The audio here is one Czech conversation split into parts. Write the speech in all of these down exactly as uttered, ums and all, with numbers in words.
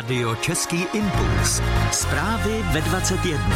Rádio Český impuls. Zprávy ve dvacet jedna.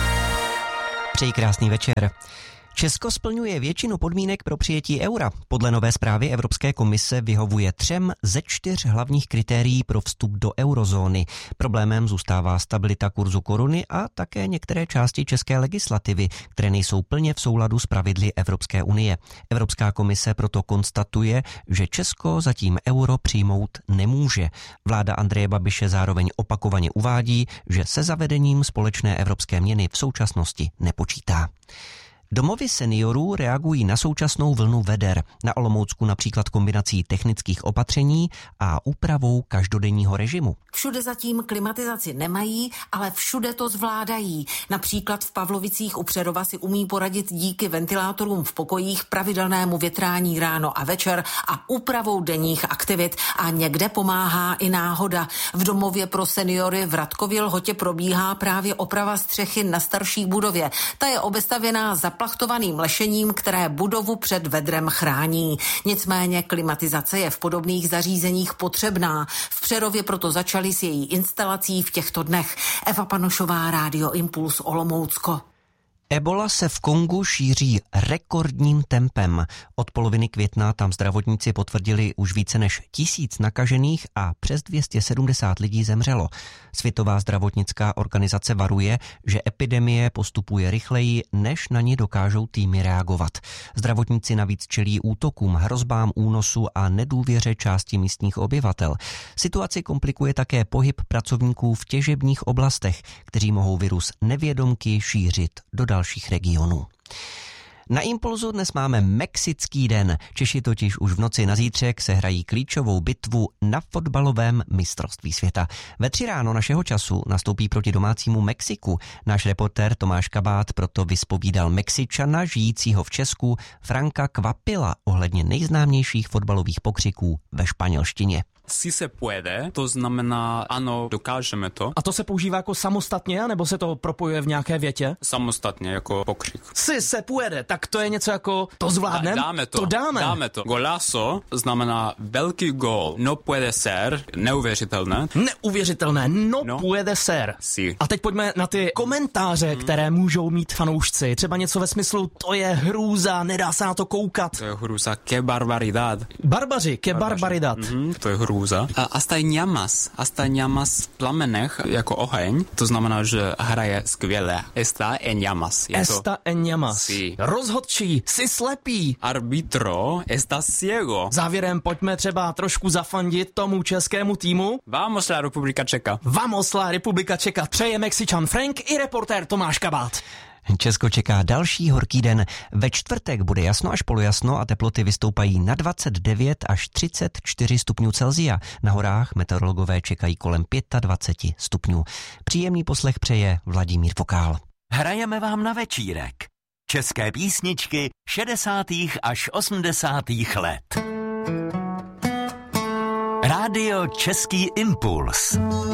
Přeji krásný večer. Česko splňuje většinu podmínek pro přijetí eura. Podle nové zprávy Evropské komise vyhovuje třem ze čtyř hlavních kritérií pro vstup do eurozóny. Problémem zůstává stabilita kurzu koruny a také některé části české legislativy, které nejsou plně v souladu s pravidly Evropské unie. Evropská komise proto konstatuje, že Česko zatím euro přijmout nemůže. Vláda Andreje Babiše zároveň opakovaně uvádí, že se zavedením společné evropské měny v současnosti nepočítá. Domovy seniorů reagují na současnou vlnu veder, na Olomoucku například kombinací technických opatření a úpravou každodenního režimu. Všude zatím klimatizaci nemají, ale všude to zvládají. Například v Pavlovicích u Přerova si umí poradit díky ventilátorům v pokojích, pravidelnému větrání ráno a večer a úpravou denních aktivit. A někde pomáhá i náhoda. V domově pro seniory v Radkově Lhotě probíhá právě oprava střechy na starší budově. Ta je obestavěná za zaplachtovaným lešením, které budovu před vedrem chrání. Nicméně klimatizace je v podobných zařízeních potřebná. V Přerově proto začali s její instalací v těchto dnech. Eva Panošová, Rádio Impuls, Olomoucko. Ebola se v Kongu šíří rekordním tempem. Od poloviny května tam zdravotníci potvrdili už více než tisíc nakažených a přes dvě stě sedmdesát lidí zemřelo. Světová zdravotnická organizace varuje, že epidemie postupuje rychleji, než na ně dokážou týmy reagovat. Zdravotníci navíc čelí útokům, hrozbám únosu a nedůvěře části místních obyvatel. Situaci komplikuje také pohyb pracovníků v těžebních oblastech, kteří mohou virus nevědomky šířit do dalších regionů. Na Impulzu dnes máme Mexický den. Češi totiž už v noci na zítřek sehrají klíčovou bitvu na fotbalovém mistrovství světa. Ve tři ráno našeho času nastoupí proti domácímu Mexiku. Náš reportér Tomáš Kabát proto vyspovídal Mexičana žijícího v Česku Franka Kvapila ohledně nejznámějších fotbalových pokřiků ve španělštině. Si se puede, to znamená ano, dokážeme to. A to se používá jako samostatně, nebo se to propojuje v nějaké větě? Samostatně, jako pokřik. Si se puede, tak to je něco jako to zvládneme? Dáme to. To dáme. Dáme to. Golazo znamená velký gól. No puede ser, neuvěřitelné. Neuvěřitelné, no, no. puede ser. Si. A teď pojďme na ty komentáře, hmm. které můžou mít fanoušci. Třeba něco ve smyslu, to je hrůza, nedá se na to koukat. To je hrůza, que barbaridad. Barbaři, que barbaridad. Mm-hmm, to je hrůza. A hasta llamas, hasta llamas v plamenech jako oheň, to znamená, že hraje skvěle. Está en llamas. Está en llamas. Sí. Rozhodčí, jsi slepý. Arbitro está ciego. Závěrem pojďme třeba trošku zafandit tomu českému týmu. Vamos la Republika Čeka. Vamos la Republika Čeka. Přeje Mexičan Frank i reportér Tomáš Kabát. Česko čeká další horký den. Ve čtvrtek bude jasno až polojasno a teploty vystoupají na dvacet devět až třicet čtyři stupňů Celsia. Na horách meteorologové čekají kolem dvacet pět stupňů. Příjemný poslech přeje Vladimír Vokál. Hrajeme vám na večírek. České písničky šedesátých až osmdesátých let. Rádio Český impuls.